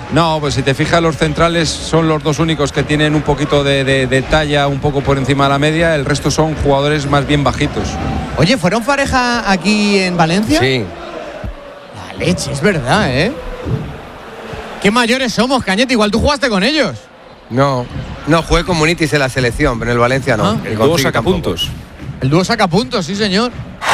No, pues si te fijas, los centrales son los dos únicos que tienen un poquito de talla un poco por encima de la media. El resto son jugadores más bien bajitos. Oye, ¿fueron pareja aquí en Valencia? Sí. La leche, es verdad, ¿eh? Qué mayores somos, Cañete. Igual tú jugaste con ellos. No jugué con Munitis en la selección, pero en el Valencia no. El dúo sacapuntos. El dúo sacapuntos, sí, señor.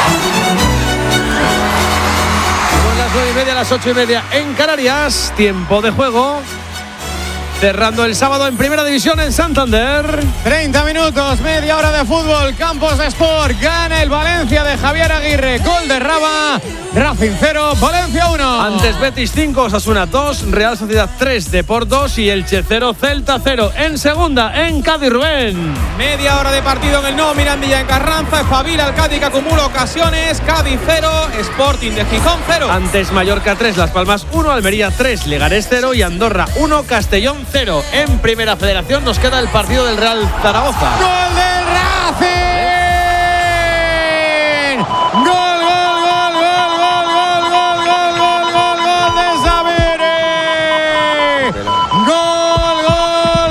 Son las 9:30, las 8:30 en Canarias. Tiempo de juego. Cerrando el sábado en Primera División en Santander. 30 minutos, media hora de fútbol. Campos Sport, gana el Valencia de Javier Aguirre. Gol de Raba, Racing 0, Valencia 1. Antes Betis 5, Osasuna 2, Real Sociedad 3, Depor 2 y Elche 0, Celta 0. En segunda, en Cádiz, Rubén. Media hora de partido en el nuevo Mirandilla en Carranza. Espabila el Cádiz que acumula ocasiones. Cádiz 0, Sporting de Gijón 0. Antes Mallorca 3, Las Palmas 1, Almería 3, Leganés 0 y Andorra 1, Castellón 0. En Primera Federación nos queda el partido del Real Zaragoza. ¡Gol del Racing! ¡Gol, gol, gol, gol, gol, gol, gol, gol, gol, gol, gol de Sabiri! ¡Gol, gol,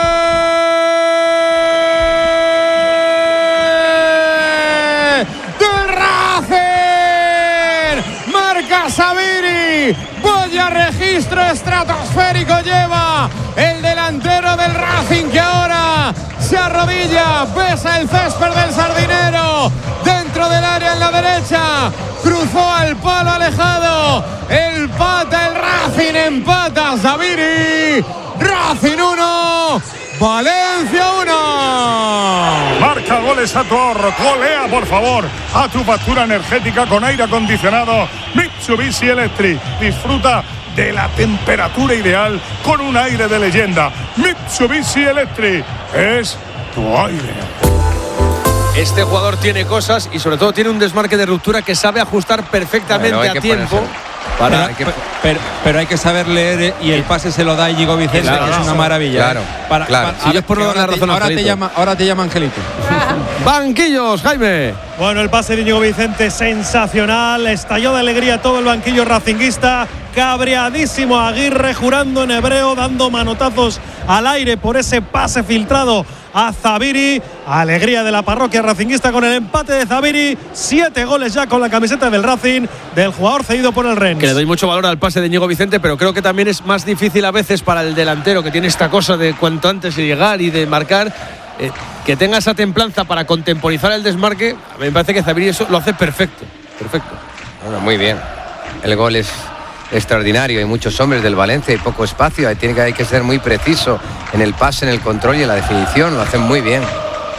gol! ¡Del Racing! ¡Marca Sabiri! ¡Vaya registro estratosférico lleva el delantero del Racing, que ahora se arrodilla, besa el césped del Sardinero dentro del área en la derecha, cruzó al palo alejado, empata el Racing, empata Sabiri. Racing 1, Valencia 1. Marca goles a tu ahorro, golea por favor a tu factura energética con aire acondicionado Mitsubishi Electric. Disfruta de la temperatura ideal con un aire de leyenda. Mitsubishi Electric es tu aire. Este jugador tiene cosas y sobre todo tiene un desmarque de ruptura que sabe ajustar perfectamente a tiempo. Pero hay que saber leer y el pase se lo da Íñigo Vicente, claro, que es una maravilla. Claro. Si yo es por no darle razón a ahora te llama Angelito. Banquillos, Jaime. Bueno, el pase de Íñigo Vicente sensacional. Estalló de alegría todo el banquillo racinguista. Cabreadísimo Aguirre, jurando en hebreo, dando manotazos al aire por ese pase filtrado a Zabiri. Alegría de la parroquia racinguista con el empate de Zabiri. 7 goles ya con la camiseta del Racing, del jugador cedido por el Rennes. Que le doy mucho valor al pase de Íñigo Vicente, pero creo que también es más difícil a veces para el delantero, que tiene esta cosa de cuanto antes de llegar y de marcar, que tenga esa templanza para contemporizar el desmarque. A mí me parece que Zabiri eso lo hace perfecto. Bueno, muy bien. El gol es extraordinario. Hay muchos hombres del Valencia y poco espacio. Hay que ser muy preciso en el pase, en el control y en la definición. Lo hacen muy bien.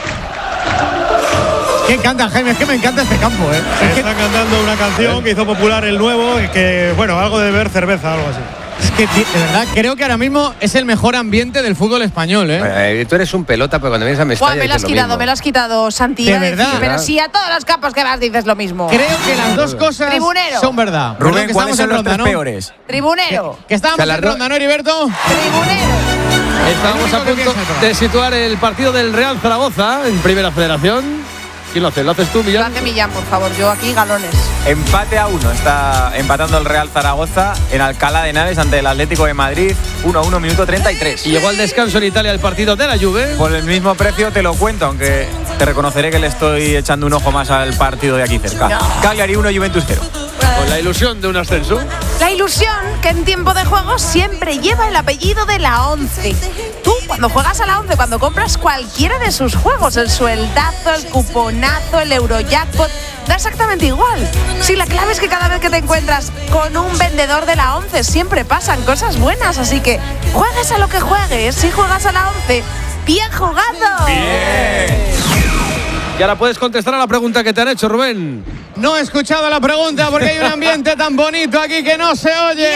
Que encanta, Jaime, es que me encanta este campo, ¿eh? Están cantando una canción que hizo popular el nuevo, que bueno, algo de beber cerveza, algo así. Es que de verdad creo que ahora mismo es el mejor ambiente del fútbol español, ¿eh? Tú eres un pelota, pero cuando vienes a Mestalla me lo has quitado, Santi. ¿De verdad? Decir, pero si a todos los campos que vas dices lo mismo. Creo que las dos cosas son verdad. Rubén, que ¿cuáles son los ronda, tres peores? Tribunero. Que estábamos en ronda, ¿no, Heriberto? Tribunero. Estábamos a punto de situar el partido del Real Zaragoza en Primera Federación. ¿Quién lo hace? ¿Lo haces tú, Millán? Lo hace Millán, por favor. Yo aquí galones. Empate a 1. Está empatando el Real Zaragoza en Alcalá de Henares ante el Atlético de Madrid. 1-1, minuto 33. Y llegó al descanso en Italia el partido de la Juve. Por el mismo precio te lo cuento, aunque te reconoceré que le estoy echando un ojo más al partido de aquí cerca. No. Cagliari 1, Juventus 0. Con la ilusión de un ascenso. La ilusión que en tiempo de juego siempre lleva el apellido de la 11. Tú, cuando juegas a la 11, cuando compras cualquiera de sus juegos, el sueldazo, el cuponazo, el Eurojackpot, da exactamente igual. Si la clave es que cada vez que te encuentras con un vendedor de la 11 siempre pasan cosas buenas, así que juegues a lo que juegues, si juegas a la 11, ¡bien jugado! ¡Bien! Y ahora puedes contestar a la pregunta que te han hecho, Rubén. No he escuchado la pregunta porque hay un ambiente tan bonito aquí que no se oye.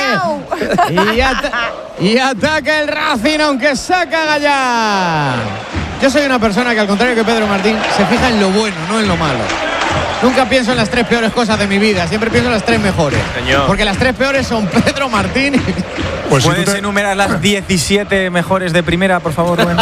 Y ataca el Racing, aunque saca Gallá. Yo soy una persona que, al contrario que Pedro Martín, se fija en lo bueno, no en lo malo. Nunca pienso en las 3 peores cosas de mi vida, siempre pienso en las 3 mejores. Señor. Porque las 3 peores son Pedro Martín. Pues ¿puedes enumerar las 17 mejores de primera, por favor, Rubén?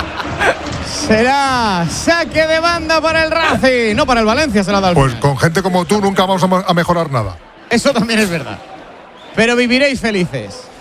Será saque de banda para el Racing. No, para el Valencia se la da el Pues con gente como tú nunca vamos a mejorar nada. Eso también es verdad. Pero viviréis felices.